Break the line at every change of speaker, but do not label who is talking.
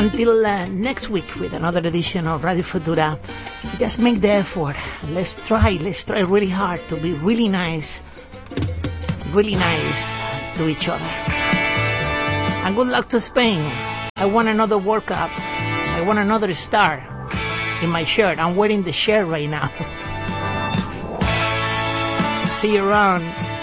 Until next week with another edition of Radio Futura, just make the effort. Let's try really hard to be really nice to each other. And good luck to Spain. I want another World Cup. I want another star in my shirt. I'm wearing the shirt right now. See you around.